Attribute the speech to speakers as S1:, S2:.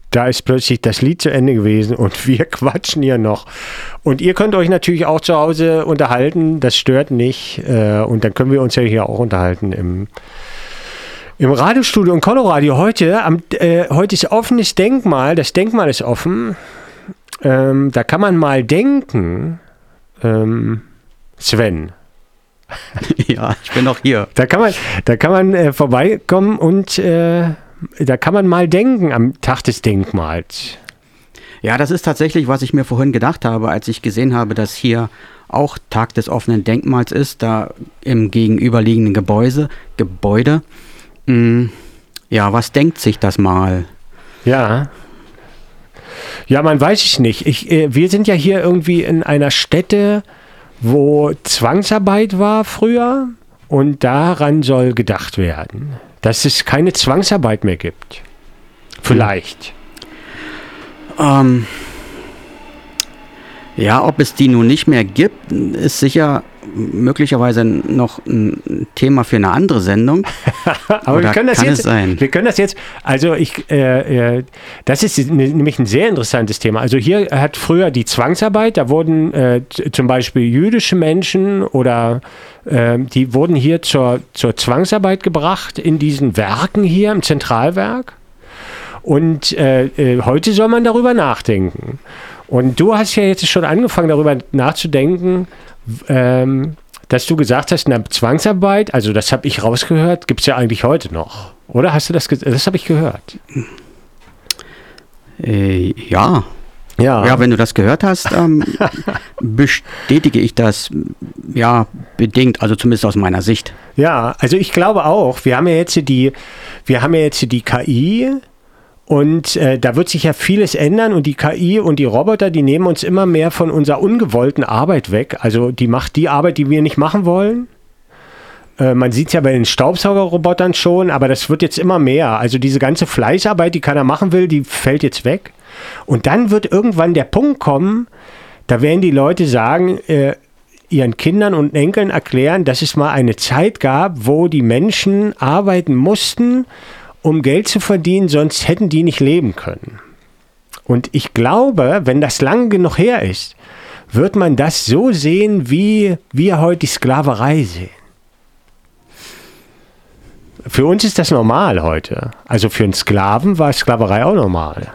S1: da ist plötzlich das Lied zu Ende gewesen und wir quatschen hier noch. Und ihr könnt euch natürlich auch zu Hause unterhalten, das stört nicht. Und dann können wir uns ja hier auch unterhalten im Radiostudio in Coloradio. Heute ist offenes Denkmal, das Denkmal ist offen. Da kann man mal denken, Sven.
S2: Ja, ich bin noch hier.
S1: Da kann man vorbeikommen und da kann man mal denken am Tag des Denkmals.
S2: Ja, das ist tatsächlich, was ich mir vorhin gedacht habe, als ich gesehen habe, dass hier auch Tag des offenen Denkmals ist, da im gegenüberliegenden Gebäude. Ja, was denkt sich das mal?
S1: Ja, man weiß es nicht. Wir sind ja hier irgendwie in einer Stätte, wo Zwangsarbeit war früher und daran soll gedacht werden, dass es keine Zwangsarbeit mehr gibt. Vielleicht.
S2: Ja, ob es die nun nicht mehr gibt, ist sicher möglicherweise noch ein Thema für eine andere Sendung.
S1: Aber wir können das jetzt, also das ist nämlich ein sehr interessantes Thema. Also hier hat früher die Zwangsarbeit, da wurden zum Beispiel jüdische Menschen oder die wurden hier zur Zwangsarbeit gebracht in diesen Werken hier im Zentralwerk. Und heute soll man darüber nachdenken. Und du hast ja jetzt schon angefangen, darüber nachzudenken, dass du gesagt hast, eine Zwangsarbeit, also das habe ich rausgehört, gibt es ja eigentlich heute noch. Oder hast du das habe ich gehört.
S2: Ja. Ja, wenn du das gehört hast, bestätige ich das ja bedingt, also zumindest aus meiner Sicht.
S1: Ja, also ich glaube auch, wir haben ja jetzt die KI. Und da wird sich ja vieles ändern und die KI und die Roboter, die nehmen uns immer mehr von unserer ungewollten Arbeit weg. Also die macht die Arbeit, die wir nicht machen wollen. Man sieht es ja bei den Staubsaugerrobotern schon, aber das wird jetzt immer mehr. Also diese ganze Fleißarbeit, die keiner machen will, die fällt jetzt weg. Und dann wird irgendwann der Punkt kommen, da werden die Leute sagen, ihren Kindern und Enkeln erklären, dass es mal eine Zeit gab, wo die Menschen arbeiten mussten, um Geld zu verdienen, sonst hätten die nicht leben können. Und ich glaube, wenn das lang genug her ist, wird man das so sehen, wie wir heute die Sklaverei sehen. Für uns ist das normal heute. Also für einen Sklaven war Sklaverei auch normal.